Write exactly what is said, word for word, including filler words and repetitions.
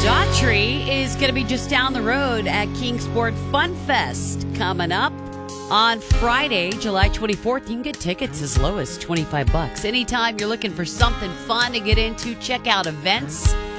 Daughtry is going to be just down the road at Kingsport Fun Fest coming up on Friday, July twenty-fourth. You can get tickets as low as twenty-five bucks. Anytime you're looking for something fun to get into, check out events